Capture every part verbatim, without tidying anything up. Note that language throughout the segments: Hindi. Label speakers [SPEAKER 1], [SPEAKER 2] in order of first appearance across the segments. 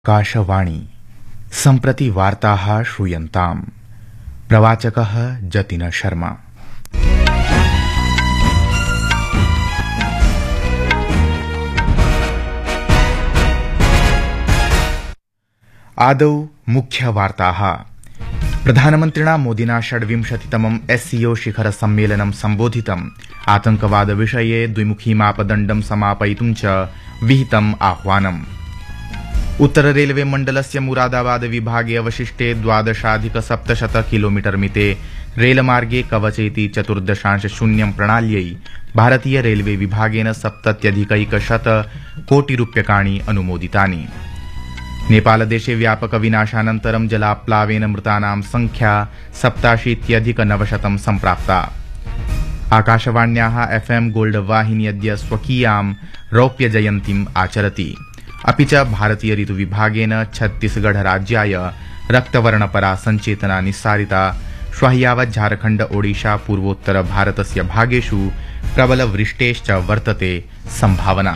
[SPEAKER 1] आकाशवाणी सम्प्रति वार्ताः श्रूयन्ताम्। प्रवाचकः जतिन शर्मा। आदौ मुख्यवार्ताः। प्रधानमन्त्रिणा मोदिना षड्विंशतितमं एससीओ शिखर सम्मेलनं सम्बोधितम्। आतंकवाद विषये द्विमुखीमापदण्डं समापयितुं च विहितम् आह्वानम्। उत्तर रेलवे मण्डलस्य मुरादाबाद विभागे अवशिष्टे द्वादशाधिक सप्तशत किलोमीटर मिते रेलमार्गे कवच इति चतुर्दशांश शून्यं प्रणाल्यै भारतीय रेलवे विभागेन सप्तत्यधिकैकशत कोटिरूप्यकाणि अनुमोदितानि। नेपालदेशे व्यापक विनाशानन्तरं जलाप्लावेन मृतानां संख्या सप्ताशीत्यधिक नवशतं सम्प्राप्ता। आकाशवाण्याः एफएम गोल्ड वाहिनी अद्य स्वकीयां रौप्य जयन्तीम् आचरति। अपि च भारतीय ऋतु विभागेन छत्तीसगढ़ राज्याय रक्तवर्णपरा संचेतना निस्सारिता। श्वः यावत् झारखण्ड ओडिशा पूर्वोत्तर भारतस्य भागेषु प्रबल वृष्टेश्च वर्तते संभावना।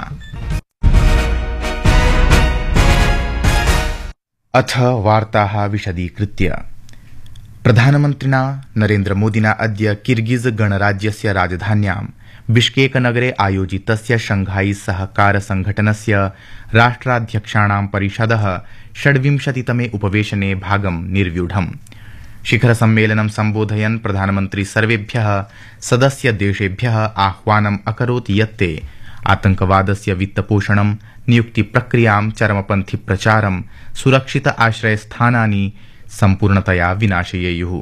[SPEAKER 1] अथ वार्ताः विशदीकृत्य। प्रधानमन्त्रिणा नरेन्द्रमोदिना अद्य किर्गिज गणराज्यस्य राजधान्यां बिश्केक नगरे आयोजितस्य शंघाई सहकार संघटनस्य राष्ट्राध्यक्षाणां परिषदः षड्विंशतितमे उपवेशने भागं निर्व्यूढम्। शिखर सम्मेलनं सम्बोधयन् प्रधानमन्त्री सर्वेभ्यः सदस्य देशेभ्यः आह्वानम् अकरोत् यत्ते आतंकवादस्य वित्तपोषणं, नियुक्तिप्रक्रियां, चरमपन्थी प्रचारं, सुरक्षित आश्रयस्थानानि सम्पूर्णतया विनाशयेयुः।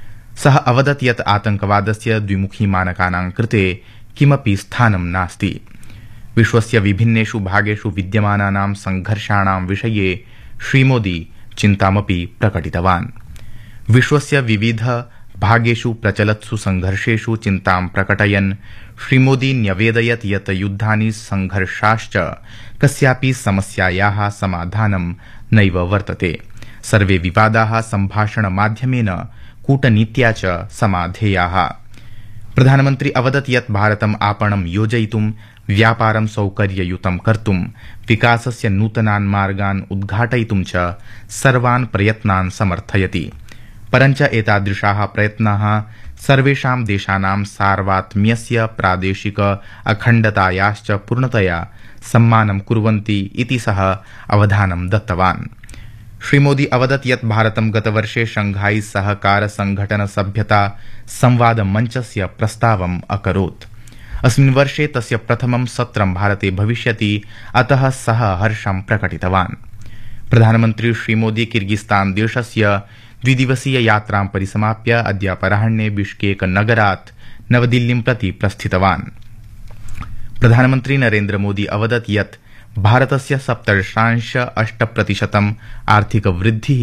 [SPEAKER 1] सः अवदत् यत् आतंकवादस्य द्विमुखी मानकानां कृते किमपि स्थानं नास्ति। विश्वस्य विभिन्नेषु भागेषु विद्यमानानां संघर्षाणां विषये श्रीमोदी चिन्तामपि प्रकटितवान्। विश्वस्य विविध भागेषु प्रचलत्सु संघर्षेषु चिन्तां प्रकटयन् श्रीमोदी न्यवेदयत् यत् युद्धानि संघर्षाश्च कस्यापि समस्यायाः समाधानं नैव वर्तते। सर्वे विवादाः सम्भाषणमाध्यमेन कूटनीत्या च समाधेयाः। प्रधानमन्त्री अवदत् यत् भारतम् आपणं योजयितुं, व्यापारं सौकर्ययुतं कर्तुं, विकासस्य नूतनान् मार्गान् उद्घाटयितुं च सर्वान् प्रयत्नान् समर्थयति। परञ्च एतादृशाः प्रयत्नाः सर्वेषां देशानां सार्वात्म्यस्य, प्रादेशिक अखण्डतायाश्च पूर्णतया सम्मानं कुर्वन्ति इति सः अवधानं दत्तवान्। श्रीमोदी अवदत् यत् भारतं गतवर्षे शंघाई सहकार संघटन सभ्यता संवाद मञ्चस्य प्रस्तावम् अकरोत्। अस्मिन् वर्षे तस्य प्रथमं सत्रं भारते भविष्यति, अतः सः हर्षं प्रकटितवान्। प्रधानमन्त्री श्रीमोदी किर्गिस्तान देशस्य द्विदिवसीय यात्रां परिसमाप्य अद्य अपराह्णे बिश्केक नगरात् नवदिल्लीं प्रति प्रस्थितवान्। प्रधानमन्त्री नरेन्द्र मोदी अवदत् यत् भारतस्य सप्तदशांश अष्ट प्रतिशतम् आर्थिक वृद्धिः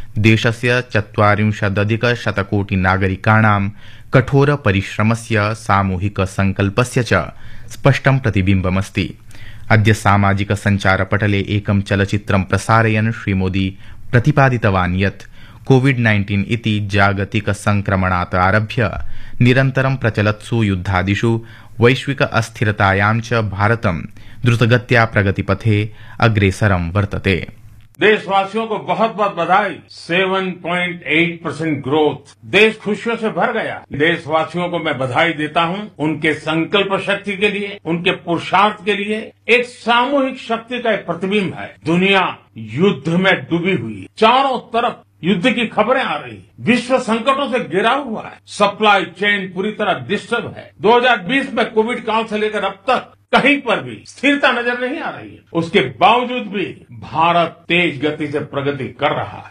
[SPEAKER 1] देशस्य चत्वारिंशदधिक शतकोटि नागरिकाणां कठोर परिश्रमस्य, सामूहिक संकल्पस्य च स्पष्टं प्रतिबिम्बमस्ति। अद्य सामाजिक सञ्चारपटले एकं चलच्चित्रं प्रसारयन् श्रीमोदी प्रतिपादितवान् यत् कोविड नाइन्टीन इति जागतिक संक्रमणात् आरभ्य निरन्तरं प्रचलत्सु युद्धादिषु वैश्विक अस्थिरतायां च भारतं द्रुतगत्या प्रगतिपथे अग्रेसरं वर्तते।
[SPEAKER 2] देशवासियों को बहुत बहुत बधाई। सात पॉइंट आठ परसेंट ग्रोथ, देश खुशियों से भर गया। देशवासियों को मैं बधाई देता हूं उनके संकल्प शक्ति के लिए, उनके पुरुषार्थ के लिए। एक सामूहिक शक्ति का एक प्रतिबिंब है। दुनिया युद्ध में डूबी हुई है, चारों तरफ युद्ध की खबरें आ रही है, विश्व संकटों से घिरा हुआ है, सप्लाई चेन पूरी तरह डिस्टर्ब है। दो हज़ार बीस में कोविड काल से लेकर अब तक कहीं पर भी स्थिरता नजर नहीं आ रही है। उसके बावजूद भी भारत तेज गति से प्रगति कर रहा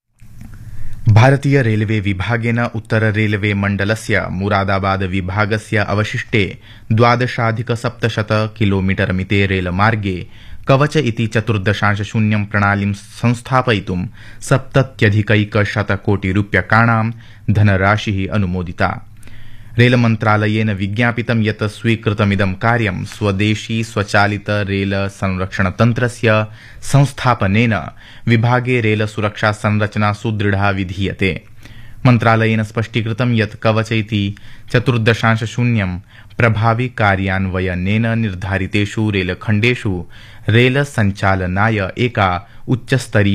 [SPEAKER 2] है।
[SPEAKER 1] भारतीय रेलवे विभागेन उत्तर रेलवे मण्डलस्य मुरादाबाद विभागस्य अवशिष्टे द्वादशाधिक सप्तशत किलोमीटर मिते रेलमार्गे कवच इति चतुर्दशांश शून्यं प्रणालीं संस्थापयितुं सप्तत्यधिकैकशत कोटिरूप्यकाणां धनराशिः अनुमोदिता। रेलमन्त्रालयेन विज्ञापितं यत् स्वीकृतमिदं कार्यं स्वदेशी स्वचालित रेल संरक्षणतन्त्रस्य संस्थापनेन विभागे रेल सुरक्षा संरचना सुदृढा विधीयते। मन्त्रालयेन स्पष्टीकृतं यत् कवच इति चतुर्दशांश शून्यं प्रभावी कार्यान्वयनेन निर्धारितेषु रेलखण्डेषु रेलसञ्चालनाय एका उच्चस्तरीय